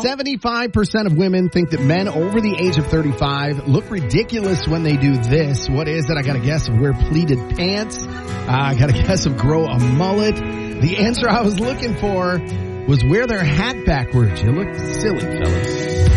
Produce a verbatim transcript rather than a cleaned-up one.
seventy-five percent of women think that men over the age of thirty-five look ridiculous when they do this. What is it? I got a guess of wear pleated pants. Uh, I got a guess of grow a mullet. The answer I was looking for was wear their hat backwards. You look silly, fellas.